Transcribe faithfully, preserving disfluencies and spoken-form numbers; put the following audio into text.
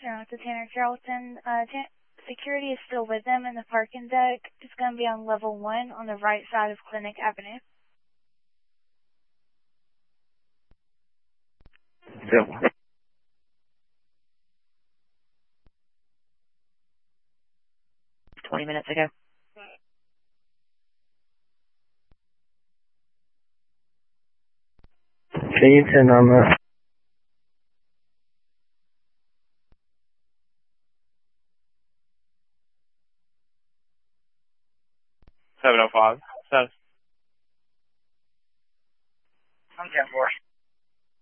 afternoon to Tanner Carrollton. Uh, Tan- security is still with them in the parking deck. It's going to be on level one on the right side of Clinic Avenue. Yep. Twenty minutes ago. Can you turn on that? seven oh five. Status.